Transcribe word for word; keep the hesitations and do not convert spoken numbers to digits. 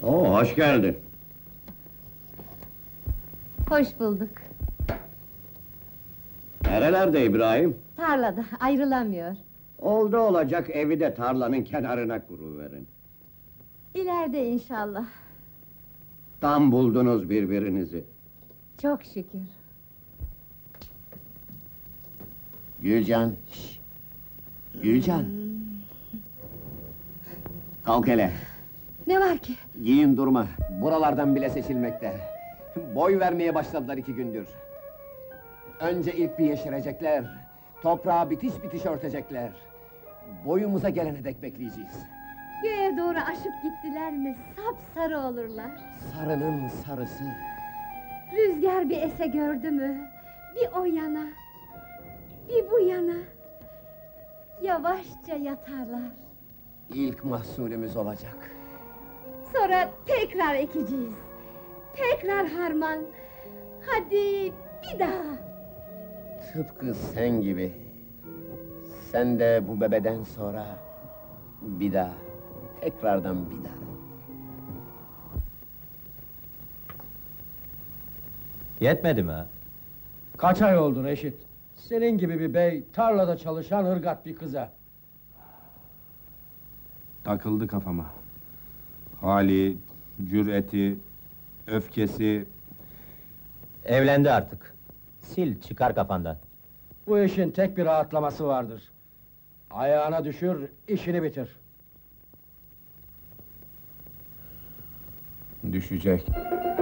Oo, hoş geldin. Hoş bulduk. Nerelerde İbrahim? Tarlada, ayrılamıyor. Oldu olacak evi de tarlanın kenarına kuruverin. İleride inşallah. Tam buldunuz birbirinizi. Çok şükür. Gülcan, şş! Gülcan! Kalk hele! Ne var ki? Giyin durma, buralardan bile seçilmekte. Boy vermeye başladılar iki gündür. Önce ilk bir yeşerecekler, toprağı bitiş bitiş örtecekler. Boyumuza gelene dek bekleyeceğiz. Göğe doğru aşıp gittiler mi, sapsarı olurlar. Sarının sarısı. Rüzgar bir ese gördü mü, bir o yana, bir bu yana. Yavaşça yatarlar. İlk mahsulümüz olacak. Sonra tekrar ekeceğiz. Tekrar harman. Hadi bir daha. Tıpkı sen gibi. Sen de bu bebeden sonra bir daha, tekrardan bir daha. Yetmedi mi ha? Kaç ay oldu Reşit? Senin gibi bir bey, tarlada çalışan ırgat bir kıza. Takıldı kafama. Hali, cüreti, öfkesi... Evlendi artık. Sil, çıkar kafandan. Bu işin tek bir rahatlaması vardır. Ayağına düşür, işini bitir. Düşecek.